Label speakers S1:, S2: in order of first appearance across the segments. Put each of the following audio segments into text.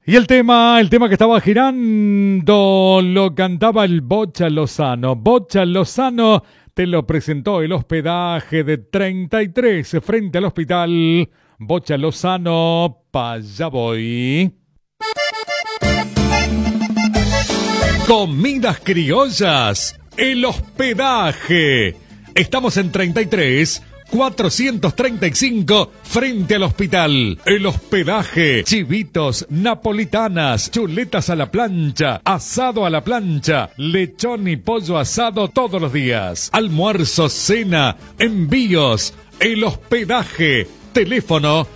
S1: Y el tema que estaba girando lo cantaba el Bocha Lozano. Bocha Lozano te lo presentó el hospedaje de 33 frente al hospital. Bocha Lozano, pa' allá voy. Comidas criollas, el hospedaje. Estamos en 33 435 frente al hospital. El hospedaje, chivitos, napolitanas, chuletas a la plancha, asado a la plancha, lechón y pollo asado todos los días, almuerzo, cena, envíos. El hospedaje, teléfono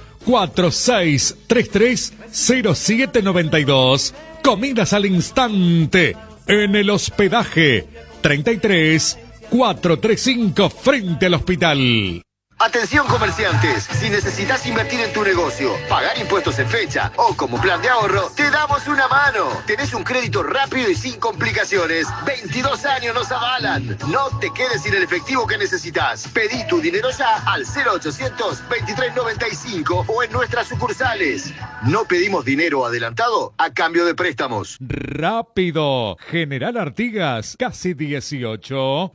S1: 4633-0792. Comidas al instante en el hospedaje 33 435 frente al hospital.
S2: Atención comerciantes, si necesitas invertir en tu negocio, pagar impuestos en fecha o como plan de ahorro, te damos una mano. Tenés un crédito rápido y sin complicaciones. 22 años nos avalan. No te quedes sin el efectivo que necesitas. Pedí tu dinero ya al 0800 2395 o en nuestras sucursales. No pedimos dinero adelantado a cambio de préstamos.
S1: Rápido. General Artigas, casi 18.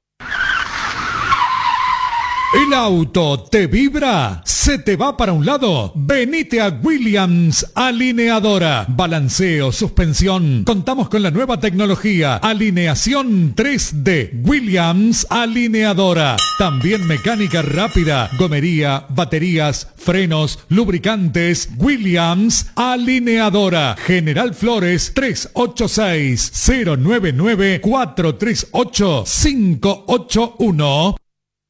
S1: ¿El auto te vibra? ¿Se te va para un lado? Venite a Williams Alineadora. Balanceo, suspensión. Contamos con la nueva tecnología. Alineación 3D. Williams Alineadora. También mecánica rápida. Gomería, baterías, frenos, lubricantes. Williams Alineadora. General Flores 386 099 438 581.